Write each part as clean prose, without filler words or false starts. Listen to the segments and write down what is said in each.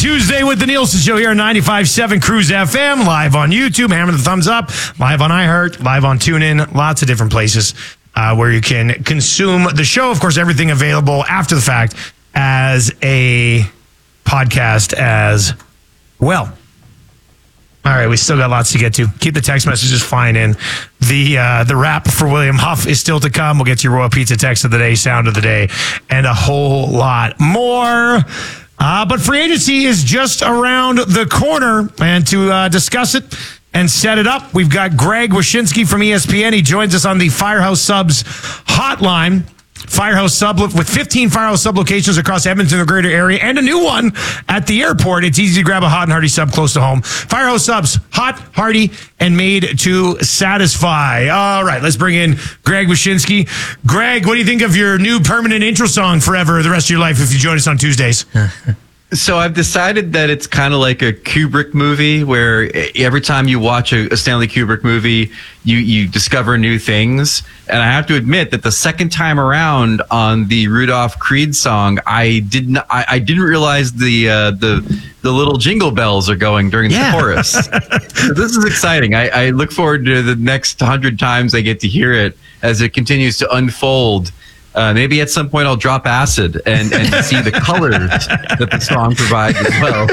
Tuesday with the Nielsen Show here on 95.7 Cruise FM, live on YouTube, hammer the thumbs up, live on iHeart, live on TuneIn, lots of different places where you can consume the show. Of course, everything available after the fact as a podcast as well. All right, we still got lots to get to. Keep the text messages flying in. The rap for William Huff is still to come. We'll get to your Royal Pizza text of the day, sound of the day, and a whole lot more. But free agency is just around the corner. And to discuss it and set it up, we've got Greg Wyshynski from ESPN. He joins us on the Firehouse Subs hotline. Firehouse Sub with 15 Firehouse Sub locations across Edmonton, the greater area, and a new one at the airport. It's easy to grab a hot and hearty sub close to home. Firehouse Subs, hot, hearty, and made to satisfy. All right, let's bring in Greg Wyshynski. Greg, what do you think of your new permanent intro song forever the rest of your life if you join us on Tuesdays? So I've decided that it's kind of like a Kubrick movie where every time you watch a Stanley Kubrick movie, you discover new things. And I have to admit that the second time around on the Rudolph Creed song, I didn't realize the little jingle bells are going during the chorus. So this is exciting. I look forward to the next 100 times I get to hear it as it continues to unfold. Maybe at some point I'll drop acid and see the colors that the song provides as well.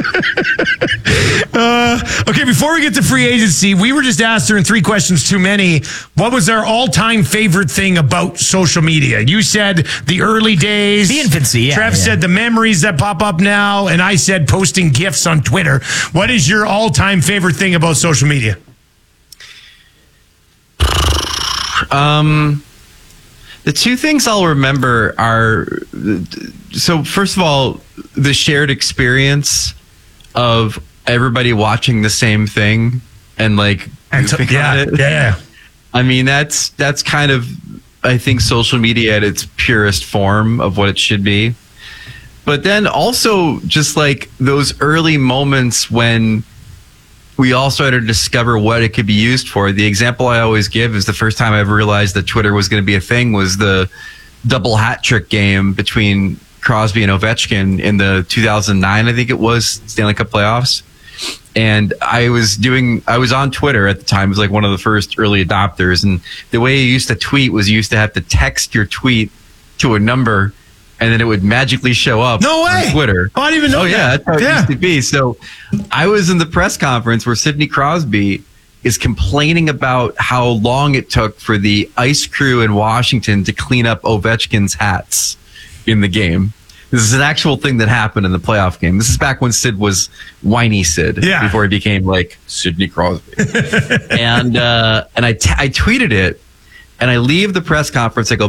Okay, before we get to free agency, we were just asked during 3 questions too many, what was our all-time favorite thing about social media? You said the early days. The infancy, yeah. Trev said the memories that pop up now, and I said posting GIFs on Twitter. What is your all-time favorite thing about social media? The 2 things I'll remember are, so first of all, the shared experience of everybody watching the same thing and like goofing on it. Yeah. I mean, that's kind of, I think, social media at its purest form of what it should be. But then also just like those early moments when we all started to discover what it could be used for. The example I always give is the first time I ever realized that Twitter was going to be a thing was the double hat trick game between Crosby and Ovechkin in the 2009, I think it was, Stanley Cup playoffs. And I was on Twitter at the time. It was like one of the first early adopters. And the way you used to tweet was you used to have to text your tweet to a number and then it would magically show up on Twitter. I didn't even know that. Yeah, that's how it used to be. So I was in the press conference where Sidney Crosby is complaining about how long it took for the ice crew in Washington to clean up Ovechkin's hats in the game. This is an actual thing that happened in the playoff game. This is back when Sid was whiny Sid, before he became like Sidney Crosby. And I tweeted it, and I leave the press conference. I go